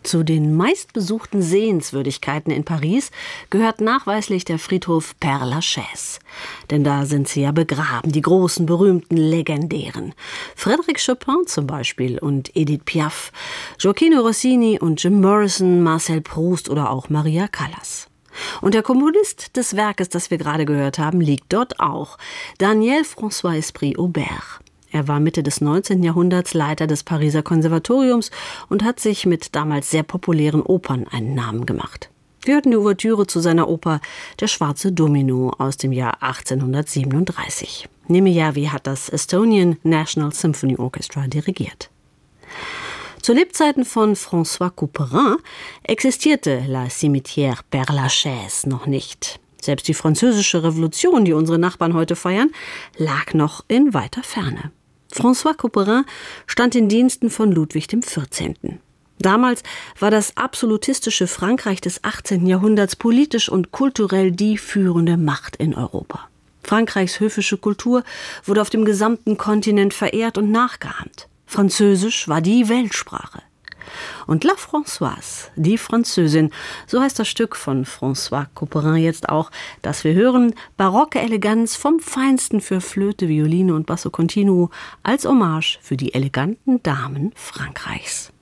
Zu den meistbesuchten Sehenswürdigkeiten in Paris gehört nachweislich der Friedhof Père-Lachaise. Denn da sind sie ja begraben, die großen, berühmten, legendären. Frédéric Chopin zum Beispiel und Edith Piaf, Gioacchino Rossini und Jim Morrison, Marcel Proust oder auch Maria Callas. Und der Komponist des Werkes, das wir gerade gehört haben, liegt dort auch, Daniel François Esprit Auber. Er war Mitte des 19. Jahrhunderts Leiter des Pariser Konservatoriums und hat sich mit damals sehr populären Opern einen Namen gemacht. Wir hörten die Ouvertüre zu seiner Oper Der schwarze Domino aus dem Jahr 1837. Nemiyavi hat das Estonian National Symphony Orchestra dirigiert. Zu Lebzeiten von François Couperin existierte La Cimetière Père-Lachaise noch nicht. Selbst die französische Revolution, die unsere Nachbarn heute feiern, lag noch in weiter Ferne. François Couperin stand in Diensten von Ludwig XIV. Damals war das absolutistische Frankreich des 18. Jahrhunderts politisch und kulturell die führende Macht in Europa. Frankreichs höfische Kultur wurde auf dem gesamten Kontinent verehrt und nachgeahmt. Französisch war die Weltsprache. Und La Françoise, die Französin, so heißt das Stück von François Couperin jetzt auch, das wir hören, barocke Eleganz vom Feinsten für Flöte, Violine und Basso Continuo als Hommage für die eleganten Damen Frankreichs.